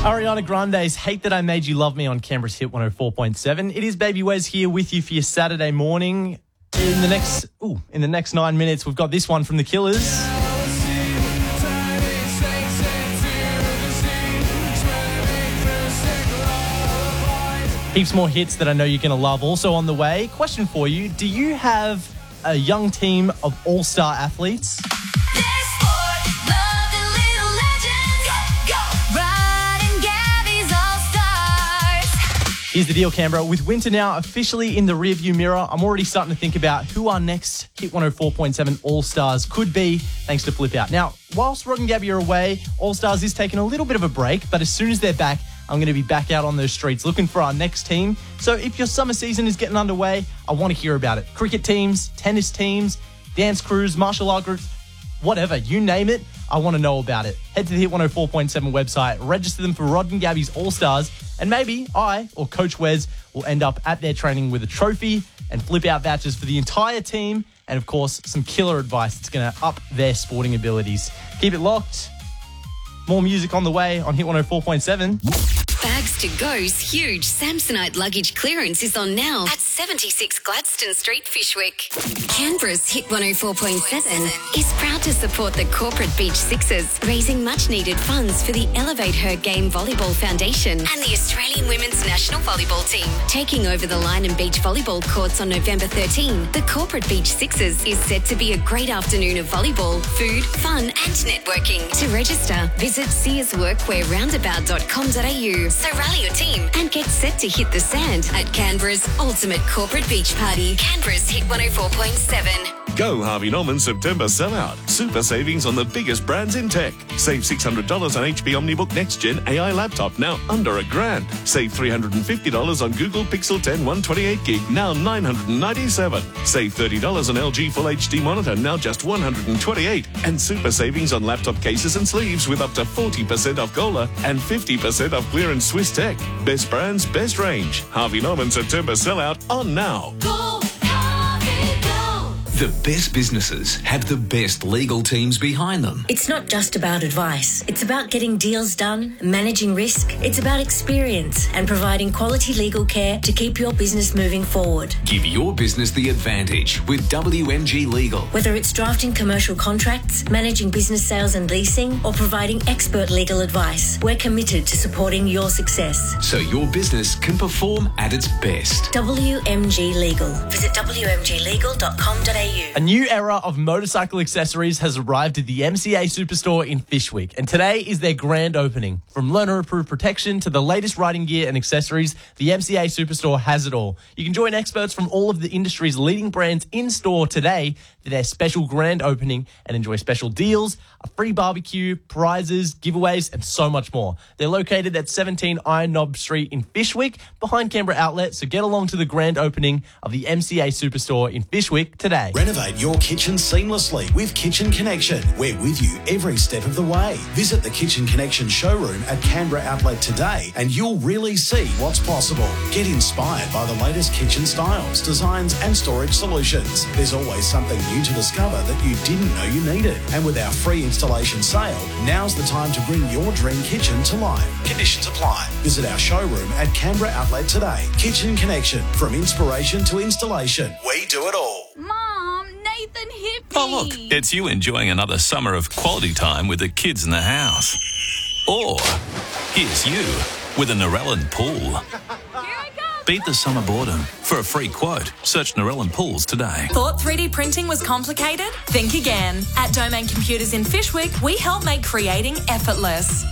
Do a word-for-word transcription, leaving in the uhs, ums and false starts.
Ariana Grande's Hate That I Made You Love Me on Canberra's Hit one oh four point seven. It is Baby Wes here with you for your Saturday morning. In the next ooh, in the next nine minutes, we've got this one from The Killers. Heaps more hits that I know you're going to love. Also on the way, question for you. Do you have a young team of all-star athletes? Here's the deal, Canberra. With winter now officially in the rearview mirror, I'm already starting to think about who our next Hit one oh four point seven All-Stars could be, thanks to Flip Out. Now, whilst Rod and Gabby are away, All-Stars is taking a little bit of a break, but as soon as they're back, I'm going to be back out on those streets looking for our next team. So if your summer season is getting underway, I want to hear about it. Cricket teams, tennis teams, dance crews, martial art groups, whatever, you name it, I want to know about it. Head to the Hit one oh four point seven website, register them for Rod and Gabby's All-Stars, and maybe I or Coach Wes will end up at their training with a trophy and Flip Out vouchers for the entire team, and of course, some killer advice that's going to up their sporting abilities. Keep it locked. More music on the way on Hit one oh four point seven. Bags to Go's huge Samsonite luggage clearance is on now at seventy-six Gladstone Street, Fishwick. Canberra's Hit one oh four point seven is proud to support the Corporate Beach Sixers, raising much-needed funds for the Elevate Her Game Volleyball Foundation and the Australian Women's National Volleyball Team. Taking over the Line and Beach volleyball courts on November thirteenth, the Corporate Beach Sixers is set to be a great afternoon of volleyball, food, fun and networking. To register, visit sears workwear roundabout dot com dot a u. So rally your team and get set to hit the sand at Canberra's ultimate corporate beach party. Canberra's Hit one oh four point seven. Go Harvey Norman September sellout. Super savings on the biggest brands in tech. Save six hundred dollars on H P OmniBook Next Gen A I laptop, now under a grand. Save three hundred fifty dollars on Google Pixel ten one twenty-eight gig, now nine hundred ninety-seven dollars. Save thirty dollars on L G Full H D monitor, now just one hundred twenty-eight dollars. And super savings on laptop cases and sleeves with up to forty percent off Gola and fifty percent off clearance Swiss Tech. Best brands, best range. Harvey Norman September sellout on now. Go, Harvey, go. The best businesses have the best legal teams behind them. It's not just about advice. It's about getting deals done, managing risk. It's about experience and providing quality legal care to keep your business moving forward. Give your business the advantage with W M G Legal. Whether it's drafting commercial contracts, managing business sales and leasing, or providing expert legal advice, we're committed to supporting your success. So your business can perform at its best. W M G Legal. Visit w m g legal dot com dot a u. A new era of motorcycle accessories has arrived at the M C A Superstore in Fishwick, and today is their grand opening. From learner-approved protection to the latest riding gear and accessories, the M C A Superstore has it all. You can join experts from all of the industry's leading brands in-store today for their special grand opening and enjoy special deals, a free barbecue, prizes, giveaways, and so much more. They're located at seventeen Iron Knob Street in Fishwick, behind Canberra Outlet, so get along to the grand opening of the M C A Superstore in Fishwick today. Renovate your kitchen seamlessly with Kitchen Connection. We're with you every step of the way. Visit the Kitchen Connection showroom at Canberra Outlet today and you'll really see what's possible. Get inspired by the latest kitchen styles, designs and storage solutions. There's always something new to discover that you didn't know you needed. And with our free installation sale, now's the time to bring your dream kitchen to life. Conditions apply. Visit our showroom at Canberra Outlet today. Kitchen Connection, from inspiration to installation. We do it all. Mom, Nathan hit me. Oh, look, it's you enjoying another summer of quality time with the kids in the house. Or here's you with a Narellan pool. Here I come. Beat the summer boredom. For a free quote, search Narellan Pools today. Thought three D printing was complicated? Think again. At Domain Computers in Fishwick, we help make creating effortless.